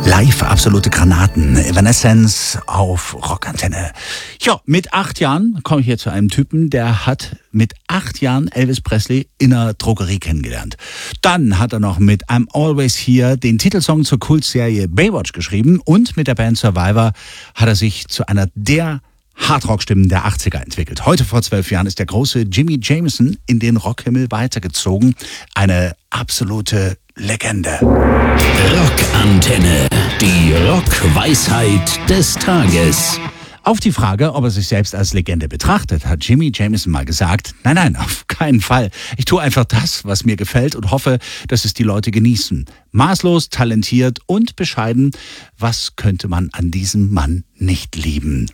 Live absolute Granaten. Evanescence auf Rockantenne. Ja, mit 8 Jahren komme ich hier zu einem Typen, der hat mit 8 Jahren Elvis Presley in einer Drogerie kennengelernt. Dann hat er noch mit I'm Always Here den Titelsong zur Kultserie Baywatch geschrieben und mit der Band Survivor hat er sich zu einer der Hardrock-Stimmen der 80er entwickelt. Heute vor 12 Jahren ist der große Jimmy Jameson in den Rockhimmel weitergezogen. Eine absolute Legende. Rockantenne, die Rockweisheit des Tages. Auf die Frage, ob er sich selbst als Legende betrachtet, hat Jimmy Jameson mal gesagt, nein, auf keinen Fall. Ich tue einfach das, was mir gefällt und hoffe, dass es die Leute genießen. Maßlos, talentiert und bescheiden. Was könnte man an diesem Mann nicht lieben?